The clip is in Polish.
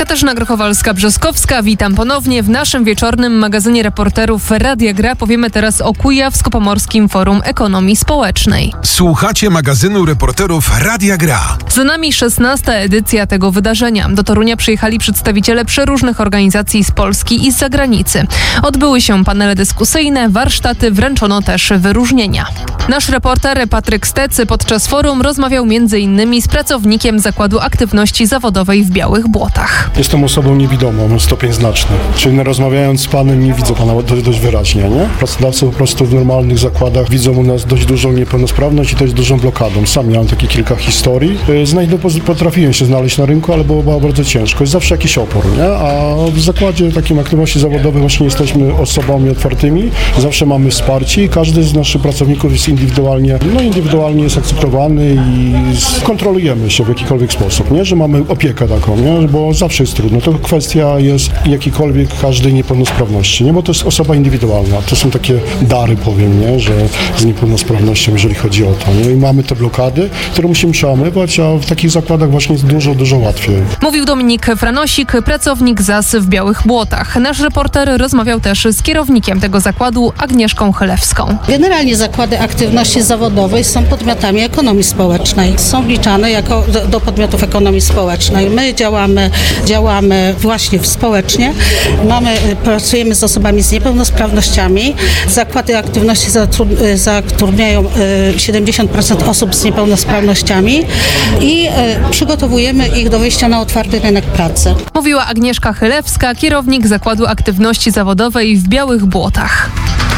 Katarzyna Grochowalska-Brzoskowska, witam ponownie. W naszym wieczornym magazynie reporterów Radia Gra powiemy teraz o Kujawsko-Pomorskim Forum Ekonomii Społecznej. Słuchacie magazynu reporterów Radia Gra. Za nami 16. edycja tego wydarzenia. Do Torunia przyjechali przedstawiciele przeróżnych organizacji z Polski i z zagranicy. Odbyły się panele dyskusyjne, warsztaty, wręczono też wyróżnienia. Nasz reporter Patryk Stecy podczas forum rozmawiał m.in. z pracownikiem Zakładu Aktywności Zawodowej w Białych Błotach. Jestem osobą niewidomą, mam stopień znaczny. Czyli rozmawiając z panem nie widzę pana dość wyraźnie, nie? Pracodawcy po prostu w normalnych zakładach widzą u nas dość dużą niepełnosprawność i dość dużą blokadą. Sam miałem takie kilka historii. Potrafiłem się znaleźć na rynku, ale było bardzo ciężko. Jest zawsze jakiś opór, nie? A w zakładzie takim aktywności zawodowej właśnie jesteśmy osobami otwartymi. Zawsze mamy wsparcie i każdy z naszych pracowników jest indywidualnie jest akceptowany i kontrolujemy się w jakikolwiek sposób, nie? Że mamy opiekę taką, nie? Bo zawsze jest trudno. To kwestia jest jakiejkolwiek każdej niepełnosprawności, nie? Bo to jest osoba indywidualna. To są takie dary, powiem, nie? Że z niepełnosprawnością, jeżeli chodzi o to, nie? I mamy te blokady, które musimy przełamywać, a w takich zakładach właśnie jest dużo łatwiej. Mówił Dominik Franosik, pracownik ZAS w Białych Błotach. Nasz reporter rozmawiał też z kierownikiem tego zakładu, Agnieszką Chylewską. Generalnie zakłady aktywności zawodowej są podmiotami ekonomii społecznej. Są wliczane do podmiotów ekonomii społecznej. My działamy właśnie społecznie. Pracujemy z osobami z niepełnosprawnościami. Zakłady aktywności zatrudniają 70% osób z niepełnosprawnościami i przygotowujemy ich do wyjścia na otwarty rynek pracy. Mówiła Agnieszka Chylewska, kierownik Zakładu Aktywności Zawodowej w Białych Błotach.